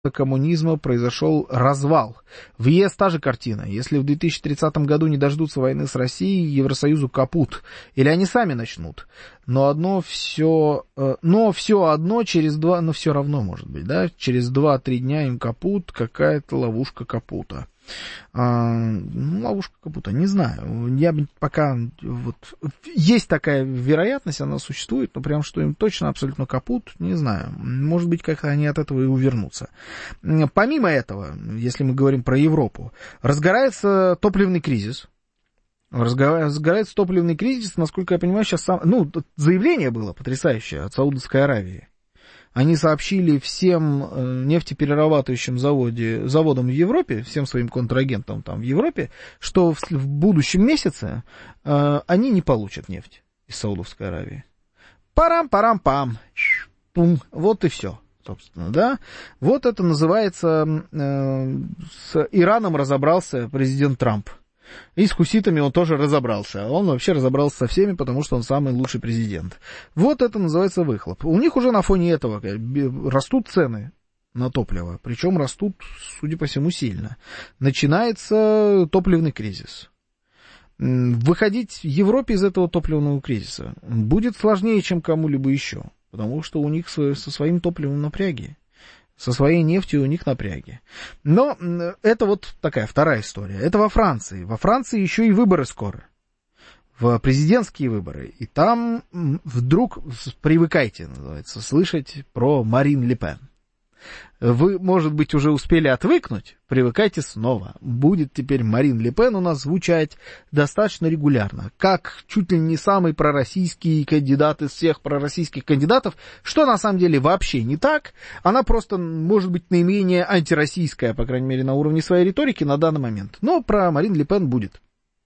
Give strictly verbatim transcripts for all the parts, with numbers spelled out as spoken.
коммунизма произошел развал. В ЕС та же картина. Если в две тысячи тридцатом году не дождутся войны с Россией, Евросоюзу капут. Или они сами начнут. Но одно все... Но все одно через два... Но все равно, может быть, да? Через два-три дня им капут, какая-то ловушка капута. А, ну, ловушка капута, не знаю. Я пока... Вот, есть такая вероятность, она существует, но прям что им точно абсолютно капут, не знаю. Может быть, как-то они от этого и увернутся. Помимо этого, если мы говорим про Европу, разгорается топливный кризис. Разгорается топливный кризис, насколько я понимаю, сейчас сам... Ну, заявление было потрясающее от Саудовской Аравии. Они сообщили всем нефтеперерабатывающим заводе, заводам в Европе, всем своим контрагентам там в Европе, что в, в будущем месяце э, они не получат нефть из Саудовской Аравии. Парам-парам-пам. Пум. Вот и все, собственно, да. Вот это называется, э, с Ираном разобрался президент Трамп. И с хуситами он тоже разобрался. Он вообще разобрался со всеми, потому что он самый лучший президент. Вот это называется выхлоп. У них уже на фоне этого растут цены на топливо. Причем растут, судя по всему, сильно. Начинается топливный кризис. Выходить в Европе из этого топливного кризиса будет сложнее, чем кому-либо еще. Потому что у них со своим топливом напряги. Со своей нефтью у них напряги. Но это вот такая вторая история. Это во Франции. Во Франции еще и выборы скоро. В президентские выборы. И там вдруг, привыкайте, называется, слышать про Марин Ле Пен. Вы, может быть, уже успели отвыкнуть, привыкайте снова. Будет теперь Марин Ле Пен у нас звучать достаточно регулярно, как чуть ли не самый пророссийский кандидат из всех пророссийских кандидатов, что на самом деле вообще не так. Она просто, может быть, наименее антироссийская, по крайней мере, на уровне своей риторики на данный момент. Но про Марин Ле Пен будет.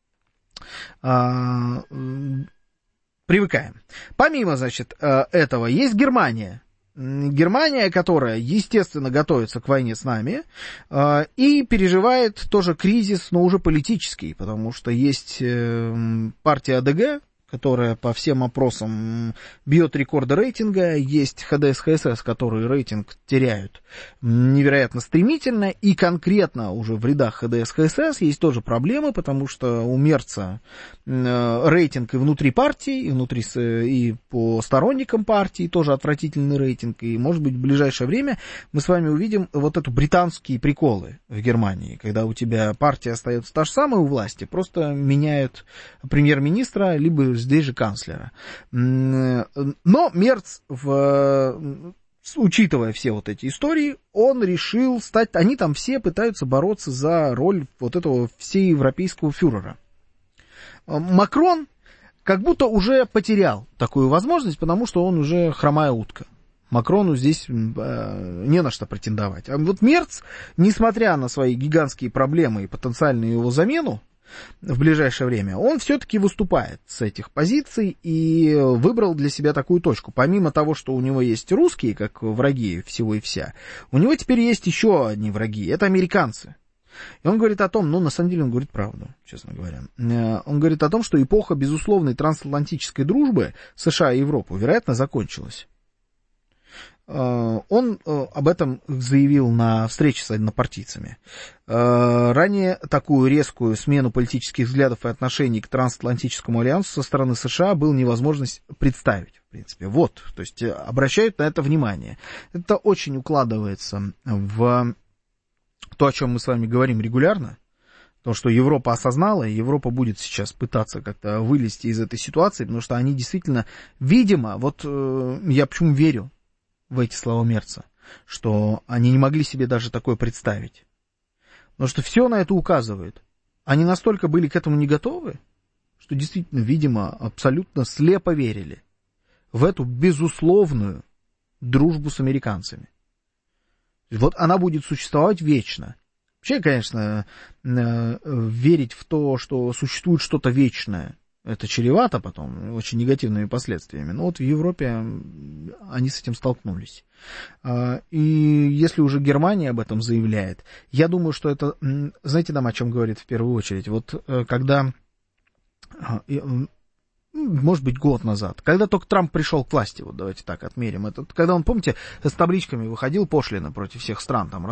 А, привыкаем. Помимо, значит, этого, есть Германия. Германия, которая, естественно, готовится к войне с нами э, и переживает тоже кризис, но уже политический, потому что есть э, партия АДГ, которая по всем опросам бьет рекорды рейтинга, есть ХДС, ХСС, которые рейтинг теряют невероятно стремительно, и конкретно уже в рядах ХДС, ХСС есть тоже проблемы, потому что у Мерца рейтинг и внутри партии, и, внутри, и по сторонникам партии тоже отвратительный рейтинг, и, может быть, в ближайшее время мы с вами увидим вот эту британские приколы в Германии, когда у тебя партия остается та же самая у власти, просто меняют премьер-министра, либо здесь же канцлера. Но Мерц, в, учитывая все вот эти истории, он решил стать... Они там все пытаются бороться за роль вот этого всеевропейского фюрера. Макрон как будто уже потерял такую возможность, потому что он уже хромая утка. Макрону здесь э, не на что претендовать. А вот Мерц, несмотря на свои гигантские проблемы и потенциальную его замену, в ближайшее время, он все-таки выступает с этих позиций и выбрал для себя такую точку. Помимо того, что у него есть русские, как враги всего и вся, у него теперь есть еще одни враги, это американцы. И он говорит о том, ну, на самом деле он говорит правду, честно говоря. Он говорит о том, что эпоха безусловной трансатлантической дружбы США и Европы, вероятно, закончилась. Он об этом заявил на встрече с однопартийцами. Ранее такую резкую смену политических взглядов и отношений к трансатлантическому альянсу со стороны США было невозможно представить, в принципе. Вот, то есть обращают на это внимание. Это очень укладывается в то, о чем мы с вами говорим регулярно. То, что Европа осознала, и Европа будет сейчас пытаться как-то вылезти из этой ситуации, потому что они действительно, видимо, вот я почему верю в эти слова Мерца, что они не могли себе даже такое представить. Потому что все на это указывает. Они настолько были к этому не готовы, что действительно, видимо, абсолютно слепо верили в эту безусловную дружбу с американцами. Вот она будет существовать вечно. Вообще, конечно, верить в то, что существует что-то вечное, это чревато потом очень негативными последствиями. Но вот в Европе они с этим столкнулись. И если уже Германия об этом заявляет, я думаю, что это, знаете, нам о чем говорит в первую очередь? Вот когда, может быть, год назад, когда только Трамп пришел к власти, вот давайте так отмерим это, когда он, помните, с табличками выходил пошлина против всех стран, там